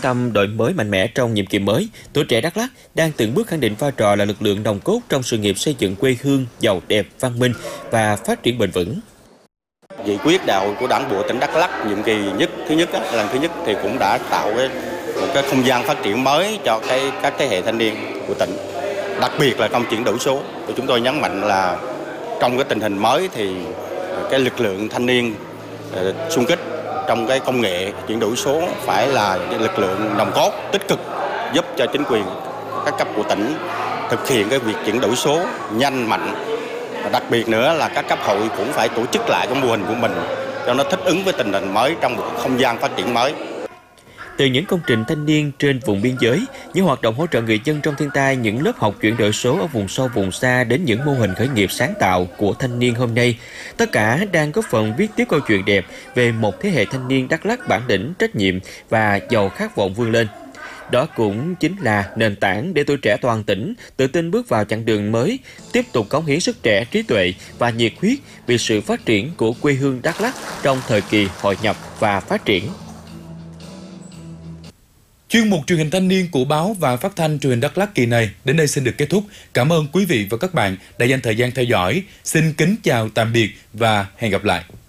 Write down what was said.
tâm đổi mới mạnh mẽ trong nhiệm kỳ mới, Tuổi Trẻ Đắk Lắk đang từng bước khẳng định vai trò là lực lượng nòng cốt trong sự nghiệp xây dựng quê hương giàu đẹp, văn minh và phát triển bền vững. Nghị quyết đại hội của Đảng bộ tỉnh Đắk Lắk nhiệm kỳ lần thứ nhất thì cũng đã tạo một cái không gian phát triển mới cho các thế hệ thanh niên của tỉnh, đặc biệt là trong chuyển đổi số. Thì chúng tôi nhấn mạnh là trong cái tình hình mới thì cái lực lượng thanh niên xung kích trong cái công nghệ chuyển đổi số phải là lực lượng nòng cốt tích cực giúp cho chính quyền các cấp của tỉnh thực hiện cái việc chuyển đổi số nhanh mạnh. Và đặc biệt nữa là các cấp hội cũng phải tổ chức lại cái mô hình của mình cho nó thích ứng với tình hình mới trong một không gian phát triển mới. Từ những công trình thanh niên trên vùng biên giới, những hoạt động hỗ trợ người dân trong thiên tai, những lớp học chuyển đổi số ở vùng sâu vùng xa đến những mô hình khởi nghiệp sáng tạo của thanh niên hôm nay, tất cả đang góp phần viết tiếp câu chuyện đẹp về một thế hệ thanh niên Đắk Lắk bản lĩnh, trách nhiệm và giàu khát vọng vươn lên. Đó cũng chính là nền tảng để tuổi trẻ toàn tỉnh tự tin bước vào chặng đường mới, tiếp tục cống hiến sức trẻ, trí tuệ và nhiệt huyết vì sự phát triển của quê hương Đắk Lắk trong thời kỳ hội nhập và phát triển. Chuyên mục truyền hình thanh niên của báo và phát thanh truyền hình Đắk Lắk kỳ này đến đây xin được kết thúc. Cảm ơn quý vị và các bạn đã dành thời gian theo dõi. Xin kính chào tạm biệt và hẹn gặp lại.